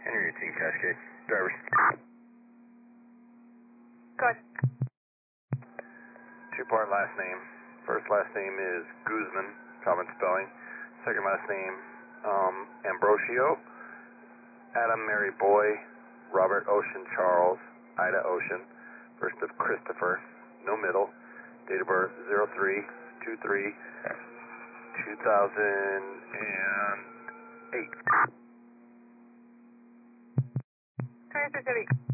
Henry 18 Cascade. Drivers. Good. Two-part last name. First last name is Guzman, common spelling. Second last name, Ambrosio. Adam Mary Boy, Robert Ocean Charles, Ida Ocean. First of Christopher, no middle. Date of birth 03-23-2008. 23 City.